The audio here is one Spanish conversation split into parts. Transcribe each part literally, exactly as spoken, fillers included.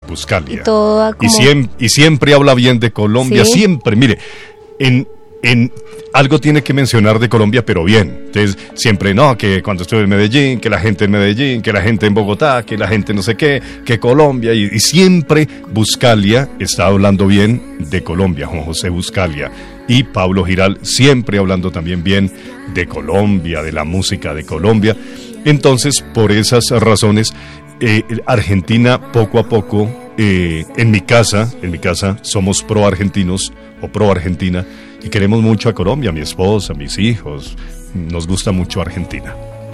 Buscalia. Y, todo como... y, siempre, y siempre habla bien de Colombia, ¿sí? Siempre, mire, en... En, algo tiene que mencionar de Colombia, pero bien. Entonces, siempre no, que cuando estuve en Medellín, que la gente en Medellín, que la gente en Bogotá, que la gente no sé qué, que Colombia, y, y siempre Buscalia está hablando bien de Colombia, Juan José Buscalia. Y Pablo Giral siempre hablando también bien de Colombia, de la música de Colombia. Entonces, por esas razones, eh, Argentina poco a poco, eh, en mi casa, en mi casa somos pro argentinos o pro Argentina, y queremos mucho a Colombia, a mi esposa, a mis hijos. Nos gusta mucho Argentina.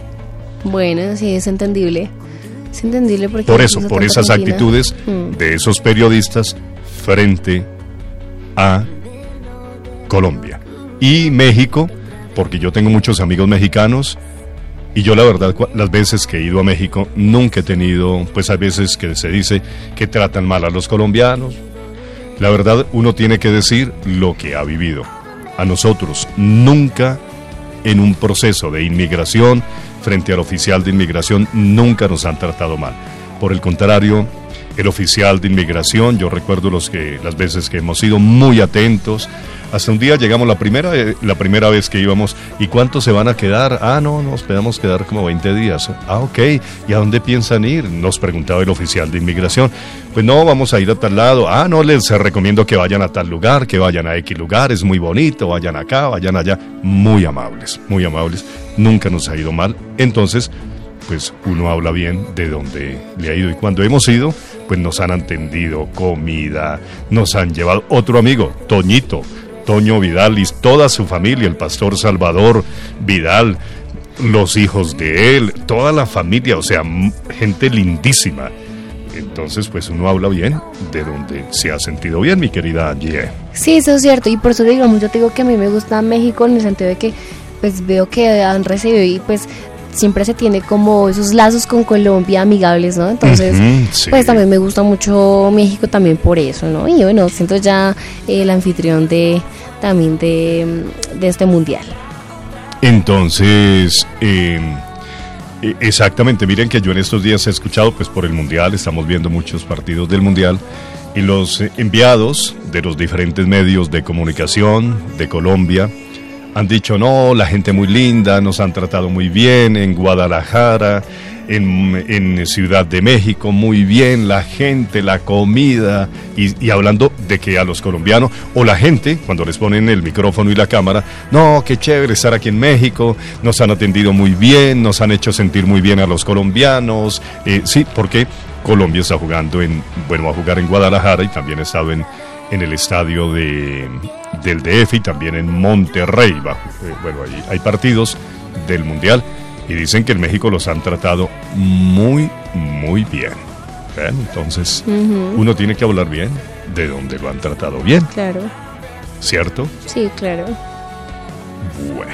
Bueno, sí, es entendible. Es entendible porque... Por eso, por esas Argentina. actitudes mm. de esos periodistas frente a Colombia. Y México, porque yo tengo muchos amigos mexicanos, y yo la verdad, las veces que he ido a México, nunca he tenido, pues hay veces que se dice que tratan mal a los colombianos. La verdad, uno tiene que decir lo que ha vivido. A nosotros nunca en un proceso de inmigración, frente al oficial de inmigración, nunca nos han tratado mal. Por el contrario, el oficial de inmigración, yo recuerdo los que, las veces que hemos sido muy atentos. Hasta un día llegamos la primera, la primera vez que íbamos, ¿y cuántos se van a quedar? Ah, no, nos podemos quedar como veinte días. Ah, ok, ¿y a dónde piensan ir? Nos preguntaba el oficial de inmigración. Pues no, vamos a ir a tal lado. Ah, no, les recomiendo que vayan a tal lugar, que vayan a X lugar, es muy bonito, vayan acá, vayan allá. Muy amables, muy amables, nunca nos ha ido mal. Entonces, pues uno habla bien de dónde le ha ido. Y cuando hemos ido, pues nos han atendido, comida, nos han llevado. Otro amigo, Toñito, Toño Vidal y toda su familia, el pastor Salvador Vidal, los hijos de él, toda la familia, o sea, gente lindísima. Entonces, pues uno habla bien de donde se ha sentido bien, mi querida Angie. Sí, eso es cierto, y por eso digamos, yo te digo que a mí me gusta México en el sentido de que pues veo que han recibido y pues siempre se tiene como esos lazos con Colombia amigables, ¿no? Entonces, uh-huh, sí. Pues también me gusta mucho México también por eso, ¿no? Y bueno, siento ya el anfitrión de también de, de este mundial. Entonces, eh, exactamente, miren que yo en estos días he escuchado, pues por el mundial, estamos viendo muchos partidos del mundial, y los enviados de los diferentes medios de comunicación de Colombia han dicho, no, la gente muy linda, nos han tratado muy bien en Guadalajara, en, en Ciudad de México, muy bien, la gente, la comida, y, y hablando de que a los colombianos, o la gente, cuando les ponen el micrófono y la cámara, no, qué chévere estar aquí en México, nos han atendido muy bien, nos han hecho sentir muy bien a los colombianos, eh, sí, porque Colombia está jugando en, bueno, va a jugar en Guadalajara y también ha estado en, en el estadio de... del D F y también en Monterrey. Bueno, ahí hay partidos del Mundial y dicen que en México los han tratado muy, muy bien. ¿Ven? Entonces, uh-huh. uno tiene que hablar bien de donde lo han tratado bien. Claro. ¿Cierto? Sí, claro. Bueno.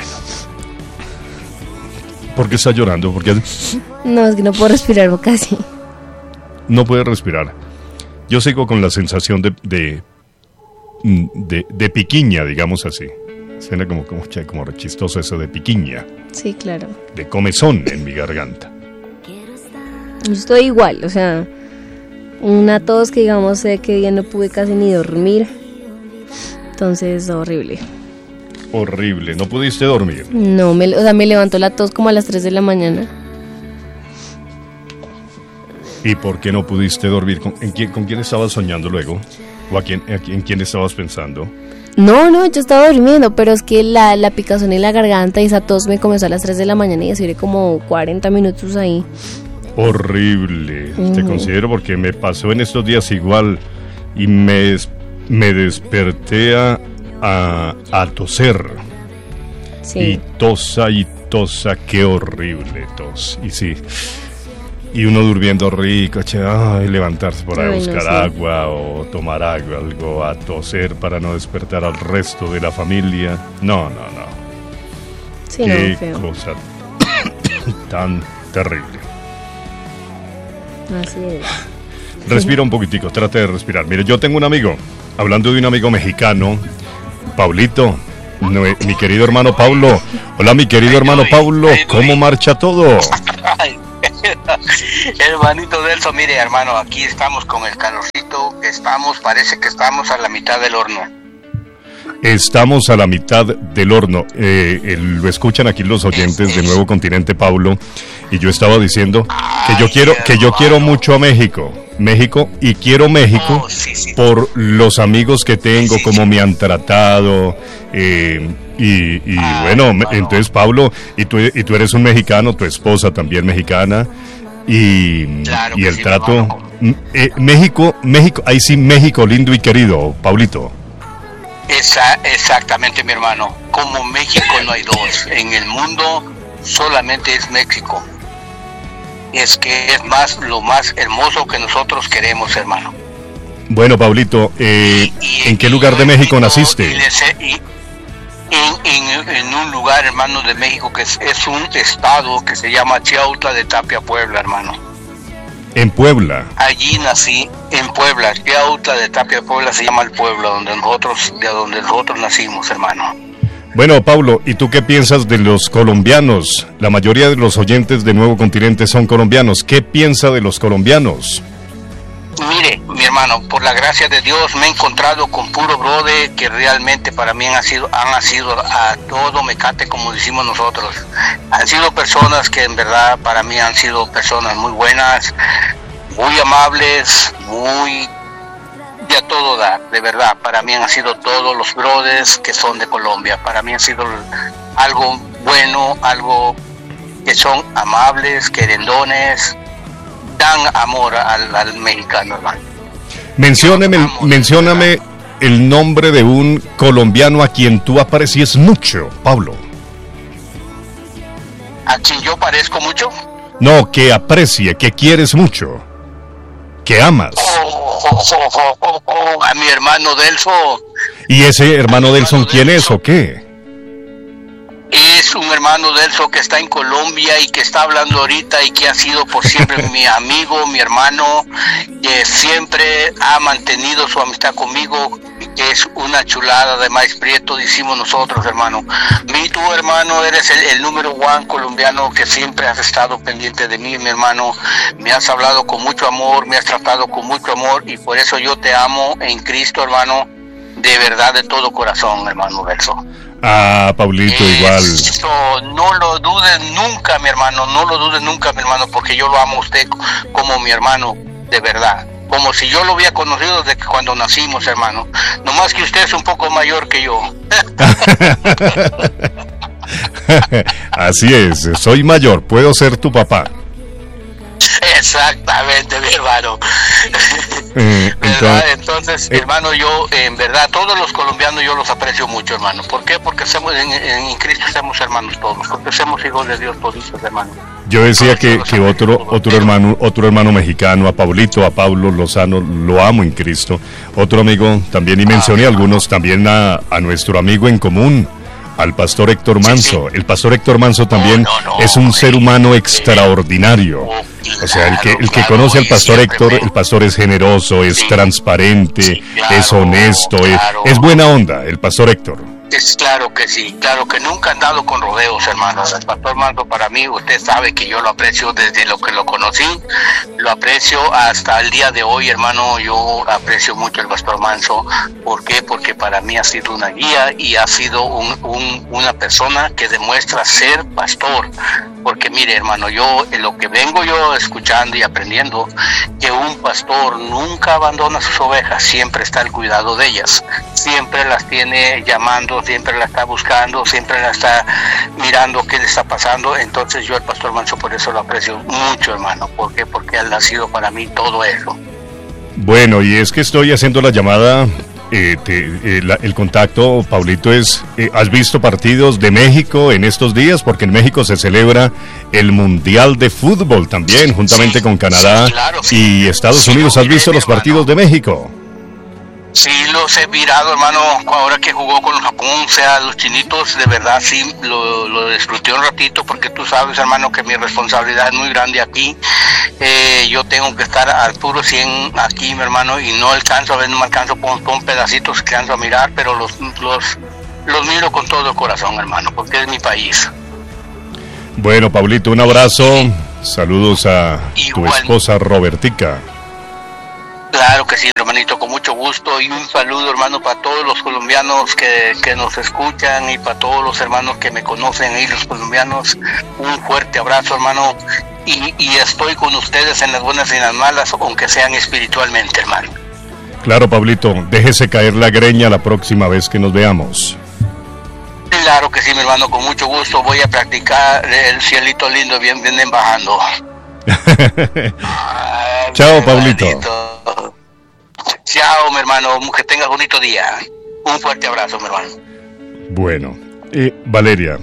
¿Por qué está llorando? Porque no, es que no puedo respirar casi. No puede respirar. Yo sigo con la sensación de... de De, de piquiña, digamos así. Suena como, como, como chistoso eso de piquiña. Sí, claro. De comezón en mi garganta. Yo estoy igual, o sea, una tos que digamos sé que ya no pude casi ni dormir. Entonces, horrible. Horrible, ¿no pudiste dormir? No, me, o sea, me levantó la tos como a las tres de la mañana. ¿Y por qué no pudiste dormir? ¿Con, en quién, ¿con quién estabas soñando luego? ¿O a quién, a quién, en quién estabas pensando? No, no, yo estaba durmiendo, pero es que la, la picazón en la garganta y esa tos me comenzó a las tres de la mañana y así de como cuarenta minutos ahí. Horrible, uh-huh. Te considero porque me pasó en estos días igual y me, me desperté a, a, a toser. Sí. Y tosa y tosa, qué horrible tos. Y sí... Y uno durmiendo rico, che, ay, levantarse por ahí a buscar no, sí. agua o tomar agua, algo, a toser para no despertar al resto de la familia. No, no, no. Sí, qué no, feo. Cosa tan terrible. Así es. Respira un poquitico, trate de respirar. Mire, yo tengo un amigo, hablando de un amigo mexicano, Paulito, no, mi querido hermano Paulo. Hola, mi querido hermano Paulo, ¿cómo marcha todo? Hermanito Delso, mire, hermano, aquí estamos con el calorcito, estamos, parece que estamos a la mitad del horno. Estamos a la mitad del horno. Eh, eh, lo escuchan aquí los oyentes es, de Nuevo Continente, Pablo, y yo estaba diciendo que yo quiero, que yo quiero mucho a México, México, y quiero México oh, sí, sí. por los amigos que tengo, sí, como sí. me han tratado, eh, y, y ah, bueno, hermano. Entonces, Pablo, y tú, y tú eres un mexicano, tu esposa también mexicana, y, claro y el sí, trato, eh, México, México, ahí sí, México lindo y querido, Pablito. Esa, exactamente, mi hermano. Como México no hay dos. En el mundo solamente es México. Es que es más lo más hermoso que nosotros queremos, hermano. Bueno, Pablito, eh, y, y, ¿en qué lugar de México naciste? Y les, y, en, en, en un lugar, hermano, de México que es, es un estado que se llama Chiautla de Tapia, Puebla, hermano. En Puebla. Allí nací, en Puebla, Chiautla de Tapia, Puebla se llama el pueblo donde nosotros, de donde nosotros nacimos, hermano. Bueno, Pablo, ¿y tú qué piensas de los colombianos? La mayoría de los oyentes de Nuevo Continente son colombianos. ¿Qué piensa de los colombianos? Mire, mi hermano, por la gracia de Dios me he encontrado con puro brother que realmente para mí han sido, han sido a todo mecate, como decimos nosotros. Han sido personas que en verdad para mí han sido personas muy buenas, muy amables, muy de a todo dar, de verdad. Para mí han sido todos los brothers que son de Colombia. Para mí han sido algo bueno, algo que son amables, querendones, dan amor al, al mexicano, hermano. Mencióname, mencióname el nombre de un colombiano a quien tú aprecies mucho, Pablo. ¿A quien yo parezco mucho? No, que aprecie, que quieres mucho, que amas. Oh, oh, oh, oh, oh, a mi hermano Delso. ¿Y ese hermano Delson quién Delso. es o qué? Es un hermano Delso que está en Colombia y que está hablando ahorita y que ha sido por siempre mi amigo, mi hermano, que siempre ha mantenido su amistad conmigo, que es una chulada de maíz prieto, decimos nosotros, hermano. Mi, tu hermano, eres el, el número one colombiano que siempre has estado pendiente de mí, mi hermano. Me has hablado con mucho amor, me has tratado con mucho amor y por eso yo te amo en Cristo, hermano, de verdad, de todo corazón, hermano Delso. Ah, Pablito, igual. Eso, no lo dudes nunca, mi hermano, no lo dudes nunca, mi hermano, porque yo lo amo a usted como mi hermano, de verdad. Como si yo lo había conocido desde cuando nacimos, hermano. Nomás que usted es un poco mayor que yo. Así es, soy mayor, puedo ser tu papá. Exactamente, mi hermano. Eh, ¿verdad? Entonces, eh, hermano, yo, en verdad, todos los colombianos yo los aprecio mucho, hermano. ¿Por qué? Porque somos, en, en Cristo somos hermanos todos, porque somos hijos de Dios todos, hermano. Yo decía que, que otro otro hermano otro hermano mexicano, a Pablito, a Pablo Lozano, lo amo en Cristo. Otro amigo también, y mencioné ah, algunos, también a, a nuestro amigo en común, al pastor Héctor Manso. Sí, sí. El pastor Héctor Manso también no, no, no, es un ser humano extraordinario. O sea, el que el que conoce al pastor Héctor, el pastor es generoso, es sí, transparente, sí, claro, es honesto, claro. es, es buena onda, el pastor Héctor. Es claro que sí, claro que nunca han dado con rodeos, hermano. El pastor Manso, para mí, usted sabe que yo lo aprecio desde lo que lo conocí, lo aprecio hasta el día de hoy, hermano. Yo aprecio mucho el pastor Manso. ¿Por qué? Porque para mí ha sido una guía y ha sido un, un, una persona que demuestra ser pastor. Porque mire, hermano, yo en lo que vengo yo escuchando y aprendiendo, que un pastor nunca abandona sus ovejas, siempre está al cuidado de ellas, siempre las tiene llamando, siempre la está buscando, siempre la está mirando qué le está pasando. Entonces yo al pastor Manso por eso lo aprecio mucho, hermano. ¿Por qué? Porque él ha sido para mí todo eso. Bueno, y es que estoy haciendo la llamada, eh, te, eh, la, el contacto, Paulito, es, eh, ¿has visto partidos de México en estos días? Porque en México se celebra el Mundial de Fútbol también, juntamente sí, con Canadá sí, claro, sí. y Estados sí, Unidos. ¿Has visto los partidos de México? Sí, los he mirado, hermano, ahora que jugó con Japón, o sea, los chinitos, de verdad, sí, lo, lo disfruté un ratito, porque tú sabes, hermano, que mi responsabilidad es muy grande aquí. Eh, yo tengo que estar al puro cien aquí, mi hermano, y no alcanzo, a veces no me alcanzo con, con pedacitos que alcanzo a mirar, pero los, los, los miro con todo el corazón, hermano, porque es mi país. Bueno, Pablito, un abrazo. Saludos a Igual. tu esposa Robertica. Claro que sí, hermanito, con mucho gusto, y un saludo, hermano, para todos los colombianos que, que nos escuchan y para todos los hermanos que me conocen y los colombianos. Un fuerte abrazo, hermano, y, y estoy con ustedes en las buenas y en las malas, aunque sean espiritualmente, hermano. Claro, Pablito, déjese caer la greña la próxima vez que nos veamos. Claro que sí, mi hermano, con mucho gusto voy a practicar el cielito lindo, bien, bien bajando. Ay, chao, Pablito. Hermanito. Chao, mi hermano, que tengas bonito día. Un fuerte abrazo, mi hermano. Bueno, eh, Valeria.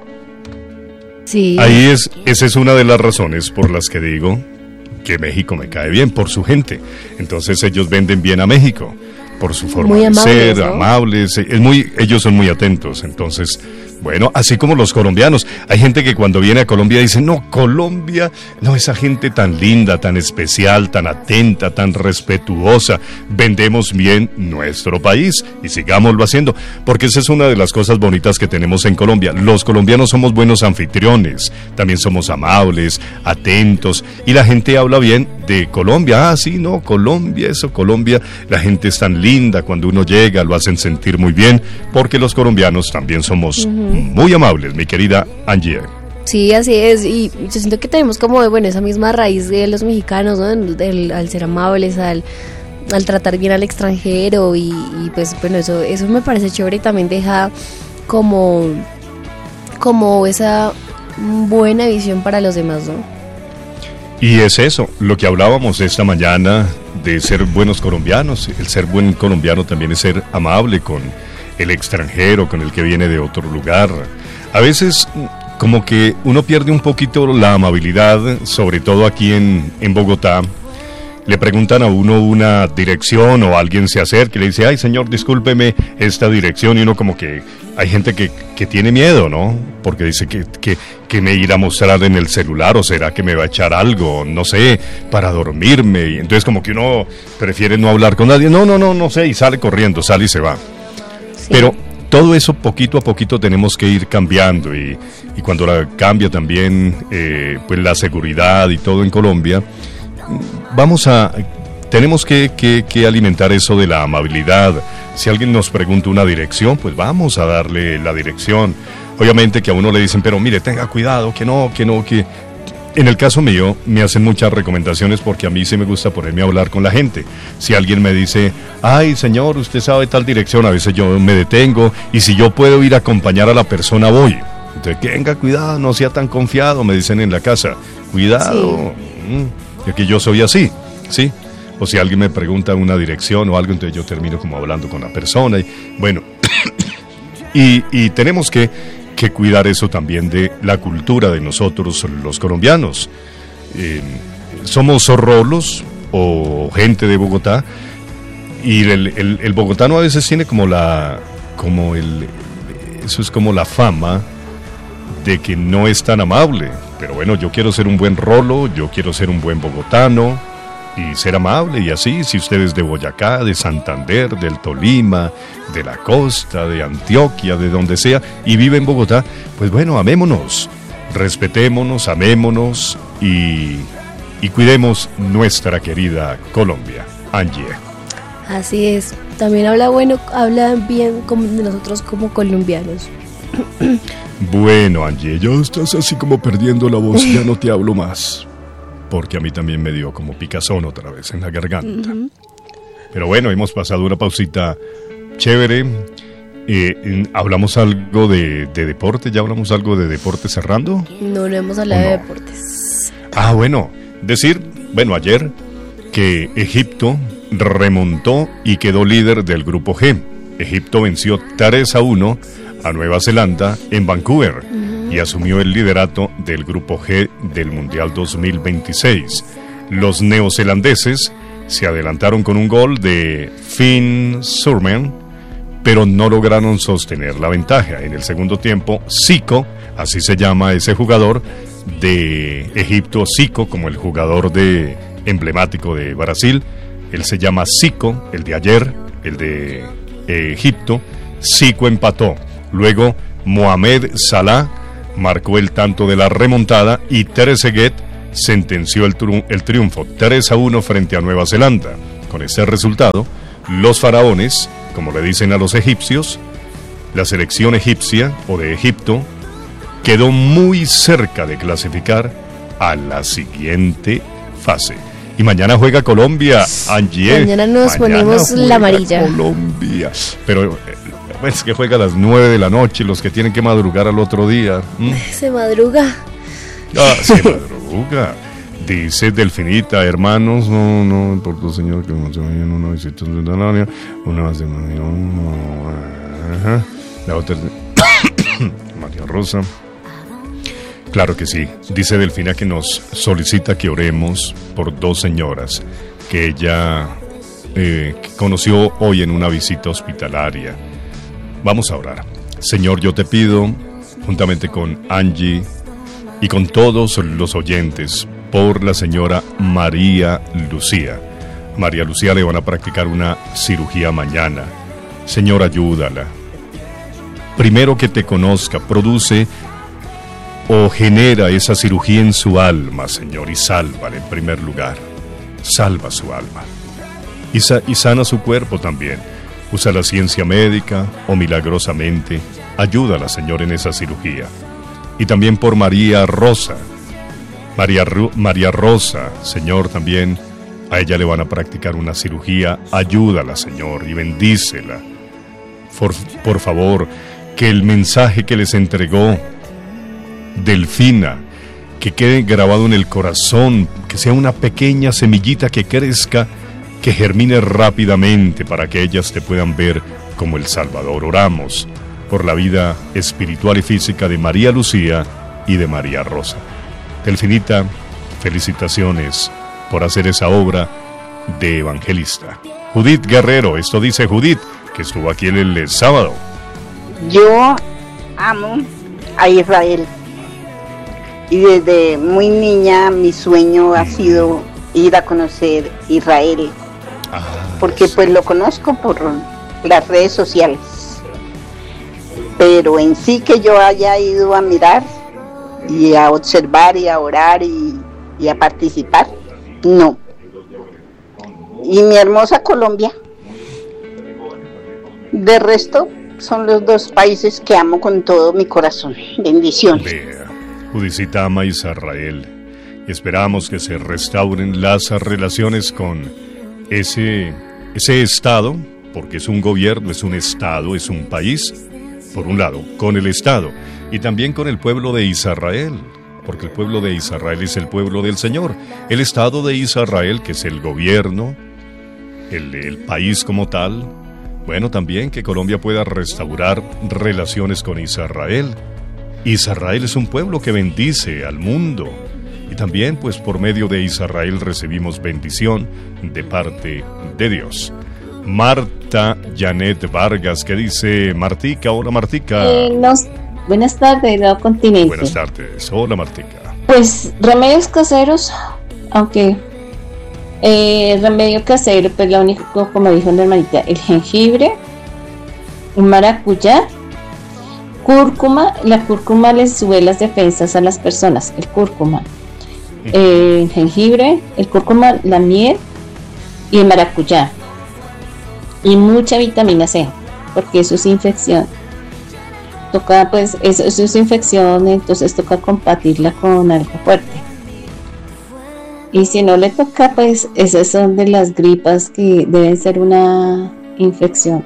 Sí. Ahí es, esa es una de las razones por las que digo que México me cae bien, por su gente. Entonces ellos venden bien a México, por su forma muy de amables, ser, ¿no? amables, es muy, ellos son muy atentos. Entonces, bueno, así como los colombianos. Hay gente que cuando viene a Colombia dice, no, Colombia, no, esa gente tan linda, tan especial, tan atenta, tan respetuosa. Vendemos bien nuestro país y sigámoslo haciendo, porque esa es una de las cosas bonitas que tenemos en Colombia. Los colombianos somos buenos anfitriones, también somos amables, atentos, y la gente habla bien de Colombia. Ah, sí, no, Colombia, eso, Colombia, la gente es tan linda, cuando uno llega lo hacen sentir muy bien, porque los colombianos también somos uh-huh. muy amables, mi querida Angie. Sí, así es, y yo siento que tenemos como, bueno, esa misma raíz de los mexicanos, ¿no? Del, al ser amables, al, al tratar bien al extranjero, y, y pues, bueno, eso, eso me parece chévere, y también deja como, como esa buena visión para los demás, ¿no? Y es eso, lo que hablábamos esta mañana de ser buenos colombianos. El ser buen colombiano también es ser amable con el extranjero, con el que viene de otro lugar. A veces como que uno pierde un poquito la amabilidad, sobre todo aquí en, en Bogotá. Le preguntan a uno una dirección o alguien se acerca y le dice, ay señor, discúlpeme esta dirección, y uno como que hay gente que, que tiene miedo, ¿no? Porque dice que, que, que me irá a mostrar en el celular, o será que me va a echar algo, no sé, para dormirme, y entonces como que uno prefiere no hablar con nadie, no, no, no, no sé, y sale corriendo, sale y se va. Sí. Pero todo eso poquito a poquito tenemos que ir cambiando, y, y cuando la cambia también eh, pues la seguridad y todo en Colombia, vamos a, tenemos que, que, que alimentar eso de la amabilidad. Si alguien nos pregunta una dirección, pues vamos a darle la dirección. Obviamente que a uno le dicen, pero mire, tenga cuidado, que no, que no, que... En el caso mío, me hacen muchas recomendaciones porque a mí sí me gusta ponerme a hablar con la gente. Si alguien me dice, ay señor, usted sabe tal dirección, a veces yo me detengo, y si yo puedo ir a acompañar a la persona, voy. Entonces, tenga cuidado, no sea tan confiado, me dicen en la casa. Cuidado. Sí. Mm. Y que yo soy así, ¿sí? O si alguien me pregunta una dirección o algo, entonces yo termino como hablando con la persona. Y bueno, y, y tenemos que, que cuidar eso también de la cultura de nosotros, los colombianos. Eh, somos rolos o gente de Bogotá, y el, el, el bogotano a veces tiene como la, como el, eso es como la fama de que no es tan amable. Pero bueno, yo quiero ser un buen rolo, yo quiero ser un buen bogotano y ser amable, y así, si usted es de Boyacá, de Santander, del Tolima, de la costa, de Antioquia, de donde sea, y vive en Bogotá, pues bueno, amémonos, respetémonos, amémonos y, y cuidemos nuestra querida Colombia. Angie. Así es, también habla bueno, habla bien como de nosotros como colombianos. Bueno, Angie, ya estás así como perdiendo la voz, ya no te hablo más, porque a mí también me dio como picazón otra vez en la garganta. Uh-huh. Pero bueno, hemos pasado una pausita chévere. Eh, ¿Hablamos algo de, de deporte? ¿Ya hablamos algo de deporte cerrando? No, no hemos hablado no? de deportes. Ah, bueno, decir, bueno, ayer que Egipto remontó y quedó líder del grupo G. Egipto venció tres a uno a Nueva Zelanda en Vancouver uh-huh. y asumió el liderato del grupo G del Mundial dos mil veintiséis. Los neozelandeses se adelantaron con un gol de Finn Surman, pero no lograron sostener la ventaja. En el segundo tiempo, Zico, así se llama ese jugador de Egipto, Zico, como el jugador de emblemático de Brasil, él se llama Zico, el de ayer, el de eh, Egipto. Zico empató. Luego Mohamed Salah marcó el tanto de la remontada y Trezeguet sentenció el, tri- el triunfo tres a uno frente a Nueva Zelanda. Con este resultado, los faraones, como le dicen a los egipcios, la selección egipcia o de Egipto, quedó muy cerca de clasificar a la siguiente fase. Y mañana juega Colombia, Angie. Mañana nos mañana ponemos la amarilla. Colombia. Pero es que juega a las nueve de la noche, los que tienen que madrugar al otro día. ¿Mm? Se madruga. Ah, se madruga. Dice Delfinita, hermanos, no, no, por tu señor, que no se vayan una visita ciudadana, una más de Ajá. La otra María Rosa. Claro que sí. Dice Delfina que nos solicita que oremos por dos señoras que ella eh, conoció hoy en una visita hospitalaria. Vamos a orar. Señor, yo te pido, juntamente con Angie y con todos los oyentes, por la señora María Lucía. María Lucía le van a practicar una cirugía mañana. Señor, ayúdala. Primero que te conozca, produce o genera esa cirugía en su alma, Señor, y sálvala en primer lugar. Salva su alma. Y, sa- y sana su cuerpo también. Usa la ciencia médica o milagrosamente ayúdala, Señor, en esa cirugía. Y también por María Rosa. María, Ru- María Rosa, Señor, también a ella le van a practicar una cirugía. Ayúdala, Señor, y bendícela. Por, por favor, que el mensaje que les entregó Delfina, que quede grabado en el corazón, que sea una pequeña semillita que crezca, que germine rápidamente para que ellas te puedan ver como el Salvador. Oramos por la vida espiritual y física de María Lucía y de María Rosa. Delfinita, felicitaciones por hacer esa obra de evangelista. Judith Guerrero, esto dice Judith, que estuvo aquí el, el sábado. Yo amo a Israel y desde muy niña mi sueño ha sido ir a conocer Israel, Ah, porque sí. pues lo conozco por las redes sociales, pero en sí que yo haya ido a mirar y a observar y a orar y, y a participar, no. Y mi hermosa Colombia, de resto son los dos países que amo con todo mi corazón. Bendiciones. Vea, Judicita ama a Israel y esperamos que se restauren las relaciones con ese, ese estado, porque es un gobierno, es un estado, es un país, por un lado, con el estado y también con el pueblo de Israel, porque el pueblo de Israel es el pueblo del Señor. El estado de Israel, que es el gobierno, el, el país como tal. Bueno, también que Colombia pueda restaurar relaciones con Israel. Israel es un pueblo que bendice al mundo. Y también, pues, por medio de Israel recibimos bendición de parte de Dios. Marta Janet Vargas, ¿qué dice Martica? Hola, Martica. Eh, nos, buenas tardes, Nuevo Continente. Buenas tardes. Hola, Martica. Pues, remedios caseros, aunque eh, remedio casero, pues lo único, como dijo la hermanita, el jengibre, el maracuyá, cúrcuma. La cúrcuma les sube las defensas a las personas, el cúrcuma, eh, el jengibre, el cúrcuma, la miel y el maracuyá, y mucha vitamina C, porque eso es infección. Toca, pues, eso, eso es infección, entonces toca combatirla con algo fuerte. Y si no le toca, pues esas son de las gripas que deben ser una infección.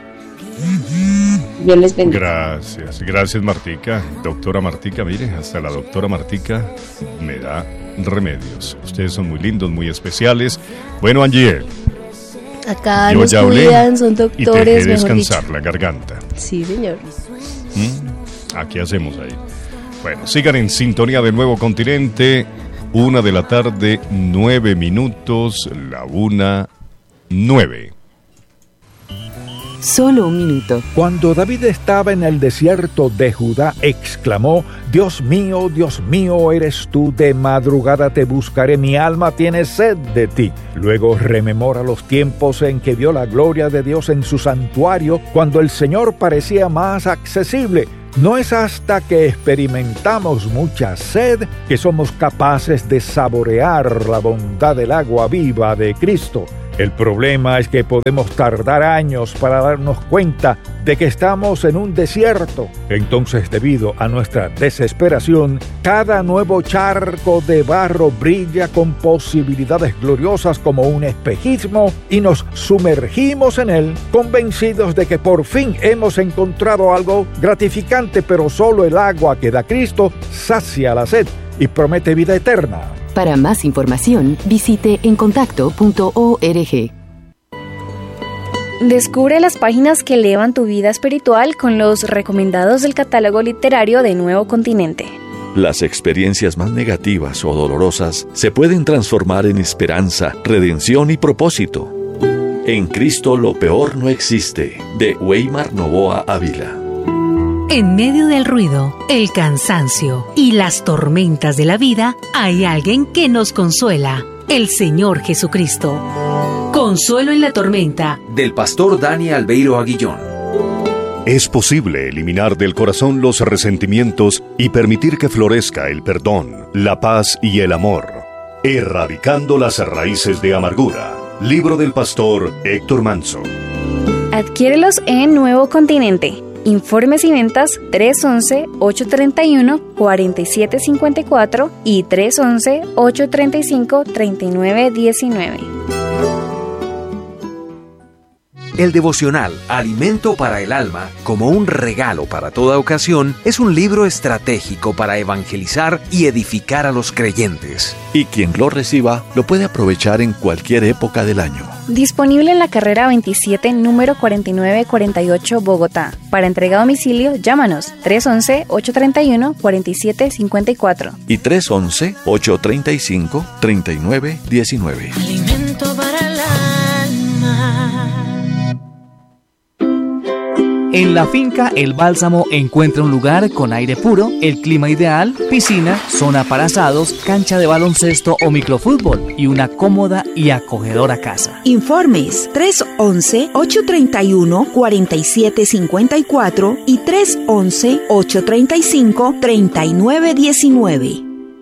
Dios les bendiga. Gracias, gracias Martica. Doctora Martica, mire, hasta la doctora Martica me da remedios. Ustedes son muy lindos, muy especiales. Bueno, Angie, Acá yo nos ya hablé cuidan, son y te doctores. dejé mejor descansar dicho. la garganta. Sí, señor. ¿Mm? ¿A qué hacemos ahí? Bueno, sigan en sintonía de Nuevo Continente. Una de la tarde, nueve minutos, la una, nueve. Solo un minuto. Cuando David estaba en el desierto de Judá, exclamó: Dios mío, Dios mío, eres tú, de madrugada te buscaré, mi alma tiene sed de ti. Luego rememora los tiempos en que vio la gloria de Dios en su santuario, cuando el Señor parecía más accesible. No es hasta que experimentamos mucha sed que somos capaces de saborear la bondad del agua viva de Cristo. El problema es que podemos tardar años para darnos cuenta de que estamos en un desierto. Entonces, debido a nuestra desesperación, cada nuevo charco de barro brilla con posibilidades gloriosas como un espejismo y nos sumergimos en él, convencidos de que por fin hemos encontrado algo gratificante, pero solo el agua que da Cristo sacia la sed y promete vida eterna. Para más información, visite encontacto punto org. Descubre las páginas que elevan tu vida espiritual con los recomendados del catálogo literario de Nuevo Continente. Las experiencias más negativas o dolorosas se pueden transformar en esperanza, redención y propósito. En Cristo lo peor no existe, de Weimar Novoa Ávila. En medio del ruido, el cansancio y las tormentas de la vida, hay alguien que nos consuela, el Señor Jesucristo. Consuelo en la tormenta, del pastor Dani Albeiro Aguillón. Es posible eliminar del corazón los resentimientos y permitir que florezca el perdón, la paz y el amor, erradicando las raíces de amargura. Libro del pastor Héctor Manso. Adquiérelos en Nuevo Continente. Informes y ventas tres once, ocho treinta y uno, cuarenta y siete cincuenta y cuatro y tres once, ocho treinta y cinco, treinta y nueve diecinueve. El devocional Alimento para el Alma, como un regalo para toda ocasión, es un libro estratégico para evangelizar y edificar a los creyentes. Y quien lo reciba lo puede aprovechar en cualquier época del año. Disponible en la carrera veintisiete, número cuarenta y nueve cuarenta y ocho, Bogotá. Para entrega a domicilio, llámanos tres once, ocho treinta y uno, cuarenta y siete cincuenta y cuatro. Y tres once, ocho treinta y cinco, treinta y nueve diecinueve. Alimento para el alma. En la finca El Bálsamo encuentra un lugar con aire puro, el clima ideal, piscina, zona para asados, cancha de baloncesto o microfútbol y una cómoda y acogedora casa. Informes tres once, ocho treinta y uno, cuarenta y siete cincuenta y cuatro y tres once, ocho treinta y cinco, treinta y nueve diecinueve.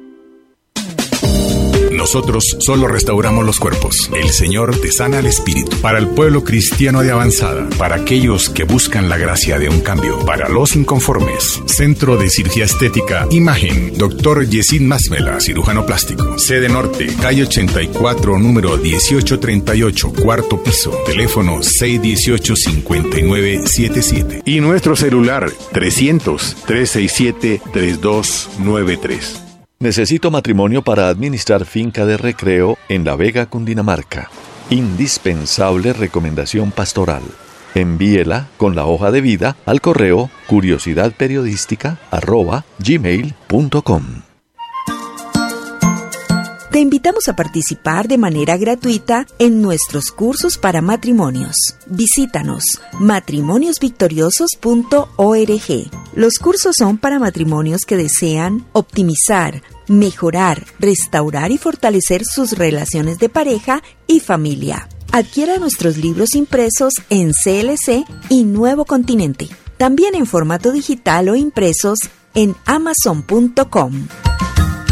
Nosotros solo restauramos los cuerpos. El Señor te sana el espíritu. Para el pueblo cristiano de avanzada, para aquellos que buscan la gracia de un cambio, para los inconformes. Centro de Cirugía Estética Imagen, doctor Yesid Masmela, cirujano plástico. Sede Norte, calle ochenta y cuatro, número dieciocho treinta y ocho, cuarto piso. Teléfono seis uno ocho, cinco nueve siete siete. Y nuestro celular trescientos, trescientos sesenta y siete, treinta y dos noventa y tres. Necesito matrimonio para administrar finca de recreo en La Vega, Cundinamarca. Indispensable recomendación pastoral. Envíela con la hoja de vida al correo curiosidadperiodística arroba gmail punto com. Te invitamos a participar de manera gratuita en nuestros cursos para matrimonios. Visítanos matrimonios victoriosos punto org. Los cursos son para matrimonios que desean optimizar, mejorar, restaurar y fortalecer sus relaciones de pareja y familia. Adquiera nuestros libros impresos en C L C y Nuevo Continente. También en formato digital o impresos en amazon punto com.